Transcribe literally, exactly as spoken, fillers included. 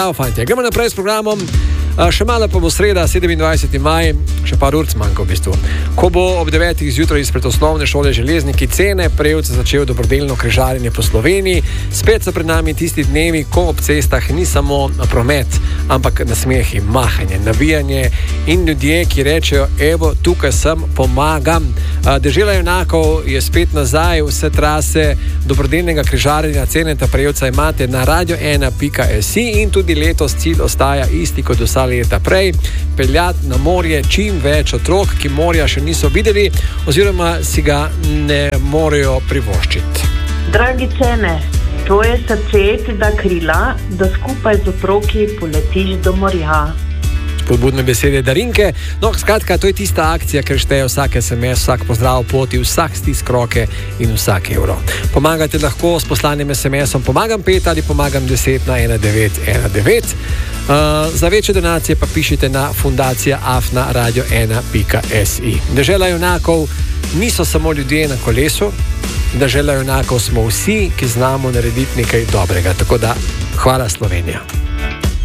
Fantje, gremo naprej s programom. Še malo pa bo sreda, sedemindvajseti maj, še par ur manjka v bistvu. Ko bo ob devetih zjutraj izpred osnovne šole Železniki Cene Prevc začel dobrodelno križarjenje po Sloveniji, spet so pred nami tisti dnevi, ko ob cestah ni samo promet, ampak nasmehi, mahanje, navijanje in ljudje, ki rečejo, evo, tukaj sem, pomagam. Dežela junakov je spet nazaj, vse trase dobrodelnega križarjenja Ceneta Prevca imate na radio ena pika si in tudi letos cilj ostaja isti kot vsa leta prej, peljati na morje čim več otrok, ki morja še niso videli oziroma si ga ne morejo privoščiti. Dragi Cene, tvoje srce ti da krila, da skupaj z otroki poletiš do morja. Spodbudne besede Darinke. No, skratka, to je tista akcija, ker šteje vsak es em es, vsak pozdrav poti, vsak stisk roke in vsak evro. Pomagate lahko s poslanim es em esom Pomagam pet ali Pomagam deset na ena devet ena devet. Uh, za večje donacije pa pišite na fundacija afna radio ena pika si. Dežela junakov niso samo ljudje na kolesu, dežela junakov smo vsi, ki znamo narediti nekaj dobrega. Tako da, hvala Slovenija.